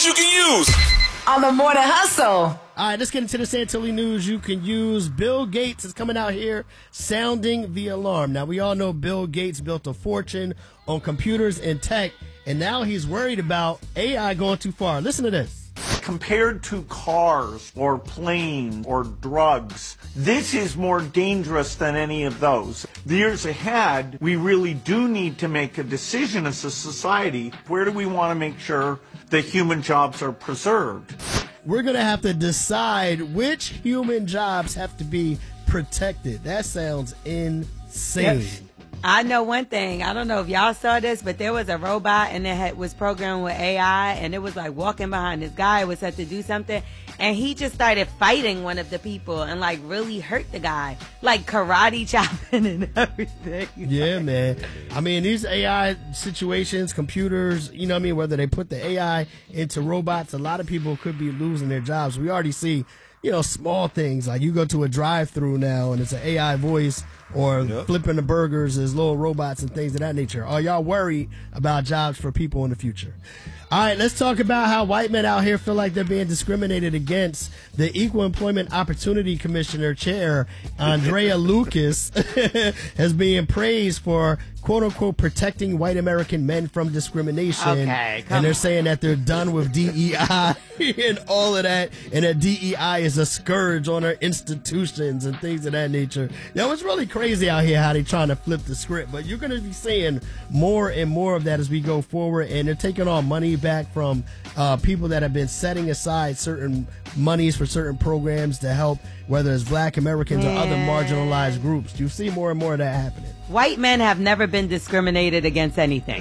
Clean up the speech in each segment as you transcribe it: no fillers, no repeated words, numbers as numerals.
news you can use on the Morning Hustle. All right, let's get into the Santilli news you can use. Bill Gates is coming out here sounding the alarm. Now, we all know Bill Gates built a fortune on computers and tech, and now he's worried about AI going too far. Listen to this. Compared to cars or planes or drugs, this is more dangerous than any of those. The years ahead, we really do need to make a decision as a society. Where do we want to make sure that human jobs are preserved? We're going to have to decide which human jobs have to be protected. That sounds insane. Yep. I know one thing. I don't know if y'all saw this, but there was a robot and it was programmed with AI, and it was like walking behind this guy. It was set to do something, and he just started fighting one of the people and like really hurt the guy, like karate chopping and everything. Yeah, man. I mean, these AI situations, computers, you know what I mean, whether they put the AI into robots, a lot of people could be losing their jobs. We already see, you know, small things like you go to a drive-through now and it's an AI voice, or flipping the burgers as little robots and things of that nature. Are y'all worried about jobs for people in the future? All right, let's talk about how white men out here feel like they're being discriminated against. The Equal Employment Opportunity Commissioner Chair, Andrea Lucas, has been praised for, quote-unquote, protecting white American men from discrimination. Okay, and they're saying that they're done with DEI and all of that, and that DEI is a scourge on our institutions and things of that nature. Now, it's really crazy out here how they're trying to flip the script, but you're going to be seeing more and more of that as we go forward, and they're taking all money back from people that have been setting aside certain monies for certain programs to help, whether it's black Americans or other marginalized groups. You see more and more of that happening. White men have never been discriminated against anything.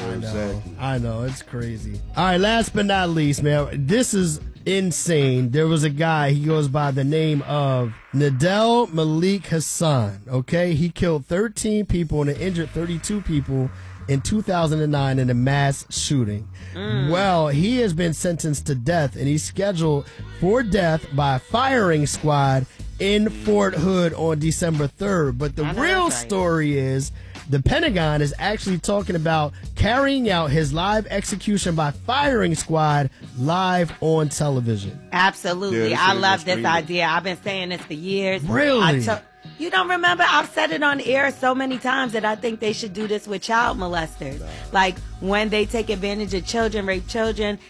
I know, it's crazy. All right, last but not least, man, this is insane. There was a guy, he goes by the name of Nadel Malik Hassan, okay? He killed 13 people and injured 32 people in 2009 in a mass shooting. Well, he has been sentenced to death, and he's scheduled for death by a firing squad in Fort Hood on December 3rd. But the real story is the Pentagon is actually talking about carrying out his live execution by firing squad live on television. Absolutely. Yeah, I love this idea. I've been saying this for years. Really? You don't remember? I've said it on air so many times that I think they should do this with child molesters. Like when they take advantage of children, rape children,